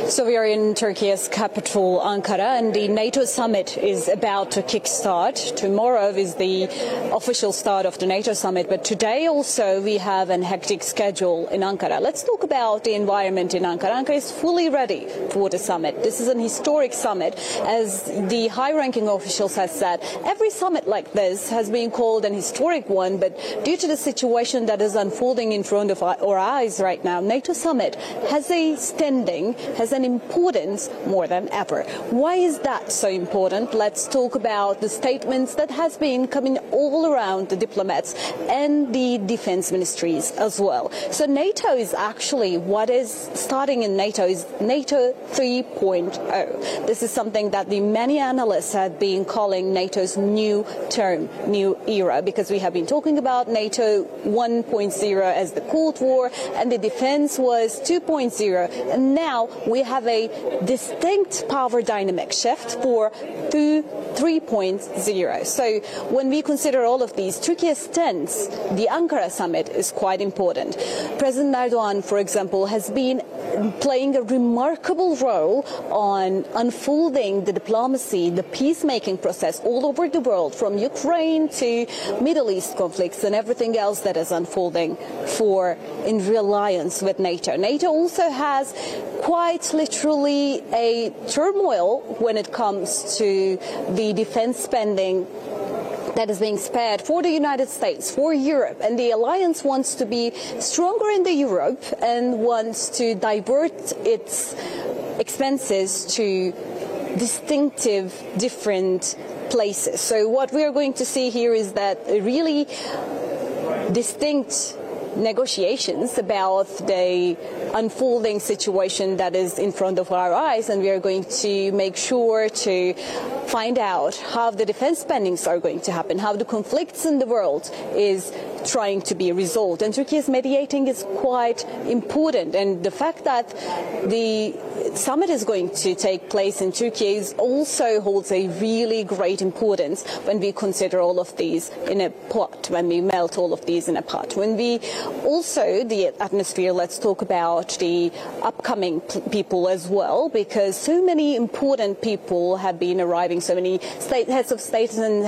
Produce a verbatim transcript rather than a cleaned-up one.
So we are in Turkey's capital, Ankara, and the NATO summit is about to kickstart. Tomorrow is the official start of the NATO summit, but today also we have a hectic schedule in Ankara. Let's talk about the environment in Ankara. Ankara is fully ready for the summit. This is an historic summit, as the high-ranking officials have said. Every summit like this has been called an historic one, but due to the situation that is unfolding in front of our eyes right now, NATO summit has a standing, has an importance more than ever. Why is that so important? Let's talk about the statements that has been coming all around the diplomats and the defense ministries as well. So NATO is actually, what is starting in NATO is NATO three point oh. This is something that the many analysts have been calling NATO's new term, new era, because we have been talking about NATO one point oh as the Cold War, and the defense was two point oh, and now we have a distinct power dynamic shift for three point oh. So when we consider all of these, Turkey's stance, the Ankara summit is quite important. President Erdogan, for example, has been playing a remarkable role on unfolding the diplomacy, the peacemaking process all over the world, from Ukraine to Middle East conflicts and everything else that is unfolding for in alliance with NATO. NATO also has quite literally a turmoil when it comes to the defense spending that is being spared for the United States, for Europe, and the alliance wants to be stronger in the Europe and wants to divert its expenses to distinctive, different places. So what we are going to see here is that a really distinct negotiations about the unfolding situation that is in front of our eyes, and we are going to make sure to find out how the defense spendings are going to happen, how the conflicts in the world is trying to be resolved. And Turkey's mediating is quite important, and the fact that the summit is going to take place in Turkey is also holds a really great importance when we consider all of these in a pot, when we melt all of these in a pot. When we also, the atmosphere, let's talk about the upcoming people as well, because so many important people have been arriving, so many state heads of states and